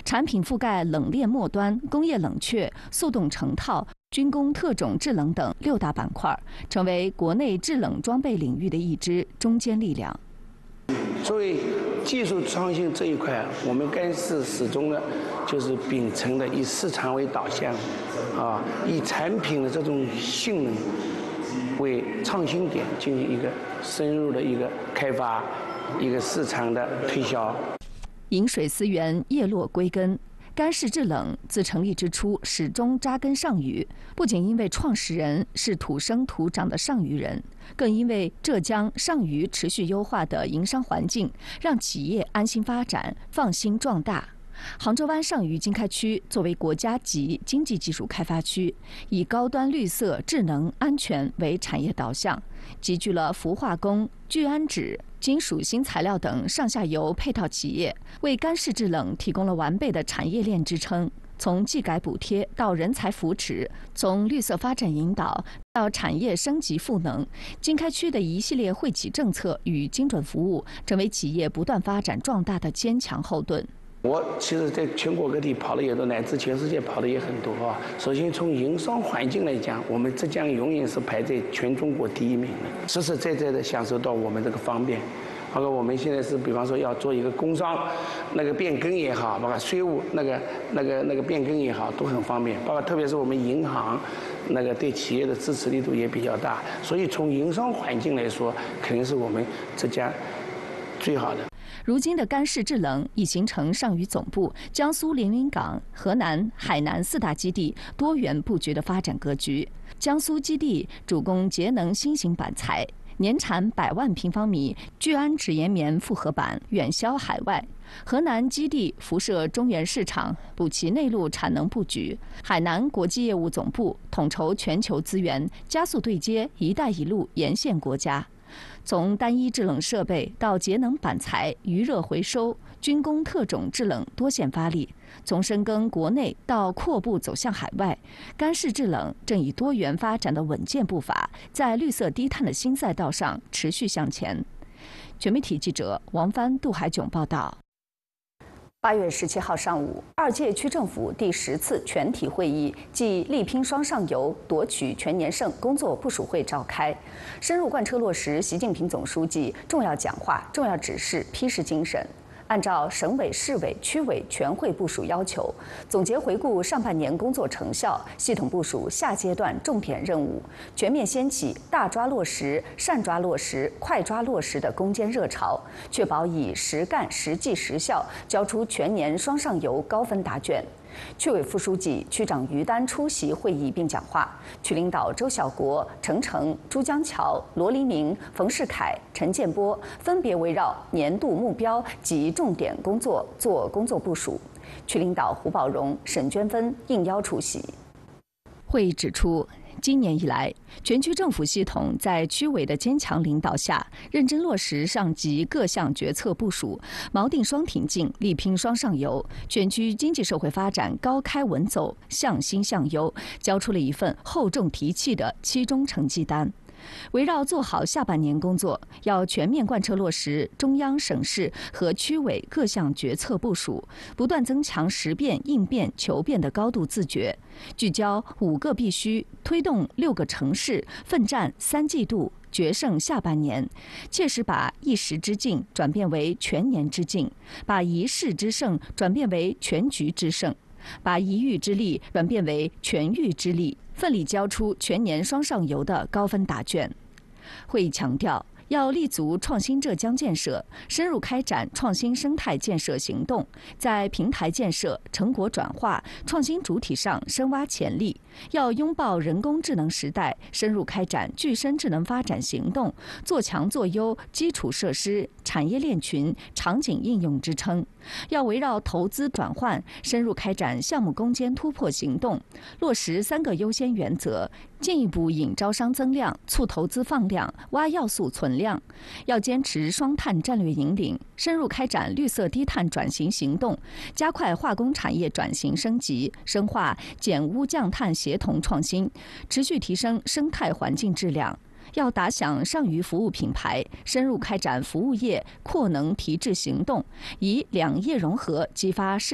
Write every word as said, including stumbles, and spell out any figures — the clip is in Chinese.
产品覆盖冷链末端、工业冷却、速冻成套、军工特种制冷等六大板块，成为国内制冷装备领域的一支中坚力量。 作为技术创新这一块，我们甘氏始终呢，就是秉承的以市场为导向，啊，以产品的这种性能为创新点进行一个深入的一个开发，一个市场的推销。 饮水思源，叶落归根。甘氏制冷自成立之初始终扎根上虞，不仅因为创始人是土生土长的上虞人，更因为浙江上虞持续优化的营商环境，让企业安心发展、放心壮大。杭州湾上虞经开区作为国家级经济技术开发区，以高端、绿色、智能、安全为产业导向，集聚了氟化工、聚氨酯、金属新材料等上下游配套企业，为甘氏制冷提供了完备的产业链支撑。从技改补贴到人才扶持，从绿色发展引导到产业升级赋能，经开区的一系列惠企政策与精准服务，成为企业不断发展壮大的坚强后盾。 我其实在全国各地跑的也多，乃至全世界跑的也很多啊。首先从营商环境来讲，我们浙江永远是排在全中国第一名的，实实在在的享受到我们这个方便。包括我们现在是，比方说要做一个工商，那个变更也好，包括税务那个那个那个变更也好，都很方便。包括特别是我们银行，那个对企业的支持力度也比较大。所以从营商环境来说，肯定是我们浙江最好的。 如今的甘氏制冷已形成上虞总部、江苏连云港、河南、海南四大基地多元布局的发展格局。江苏基地主攻节能新型板材，年产百万平方米聚氨酯岩棉复合板远销海外。河南基地辐射中原市场，补齐内陆产能布局。海南国际业务总部统筹全球资源，加速对接“一带一路”沿线国家。从单一制冷设备到节能板材、余热回收、军工特种制冷多线发力，从深耕国内到扩步走向海外，甘氏制冷正以多元发展的稳健步伐，在绿色低碳的新赛道上持续向前。全媒体记者王帆、杜海炯报道。八月十七号上午，二届区政府第十次全体会议暨力拼双上游夺取全年胜工作部署会召开，深入贯彻落实习近平总书记重要讲话、重要指示批示精神。按照省委、市委、区委全会部署要求，总结回顾上半年工作成效，系统部署下阶段重点任务，全面掀起大抓落实、善抓落实、快抓落实的攻坚热潮，确保以实干、实际、实效交出全年双上游高分答卷。区委副书记、区长于丹出席会议并讲话，区领导周小国、程程、朱江桥、罗黎明、冯世凯、陈建波分别围绕年度目标及重点工作做工作部署。区领导胡宝荣、沈娟芬应邀出席。会议指出，今年以来，全区政府系统在区委的坚强领导下，认真落实上级各项决策部署，锚定双挺进，力拼双上游，全区经济社会发展高开稳走，向新向优，交出了一份厚重提气的期中成绩单。围绕做好下半年工作，要全面贯彻落实中央、省市和区委各项决策部署，不断增强识变、应变、求变的高度自觉，聚焦五个必须，推动六个城市，奋战三季度，决胜下半年，切实把一时之境转变为全年之境，把一事之胜转变为全局之胜，把一域之力转变为全域之力，奋力交出全年双上游的高分答卷。会议强调，要立足创新浙江建设，深入开展创新生态建设行动，在平台建设、成果转化、创新主体上深挖潜力。要拥抱人工智能时代，深入开展具身智能发展行动，做强做优基础设施、产业链群、场景应用支撑。要围绕投资转换，深入开展项目攻坚突破行动，落实三个优先原则，进一步引招商增量，促投资放量，挖要素存量。要坚持双碳战略引领，深入开展绿色低碳转型行动，加快化工产业转型升级，深化减污降碳协同创新，持续提升生态环境质量。要打响上虞服务品牌，深入开展服务业扩能提质行动，以两业融合激发市